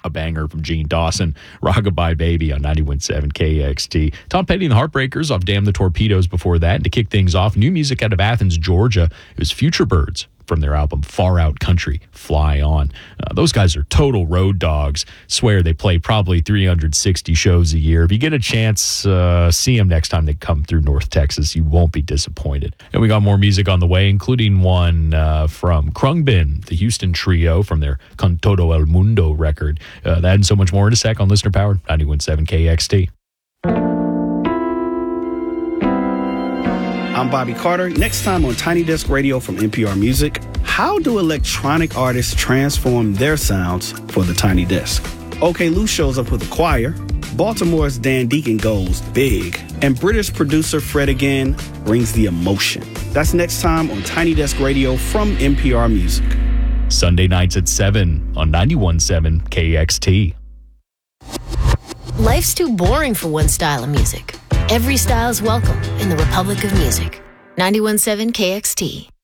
a banger from Gene Dawson, Rockabye Baby on 91.7 KXT. Tom Petty and the Heartbreakers off Damn the Torpedoes before that. And to kick things off, new music out of Athens, Georgia. It was Future Birds from their album Far Out Country, Fly On. Those guys are total road dogs. Swear they play probably 360 shows a year. If you get a chance, see them next time they come through North Texas. You won't be disappointed. And we got more music on the way, including one from Krungbin, the Houston Trio, from their Con Todo El Mundo record. That and so much more in a sec on Listener Powered 91.7 KXT. I'm Bobby Carter. Next time on Tiny Desk Radio from NPR Music, how do electronic artists transform their sounds for the Tiny Desk? OK Lou shows up with a choir, Baltimore's Dan Deacon goes big, and British producer Fred again brings the emotion. That's next time on Tiny Desk Radio from NPR Music. Sunday nights at 7 on 91.7 KXT. Life's too boring for one style of music. Every style is welcome in the Republic of Music. 91.7 KXT.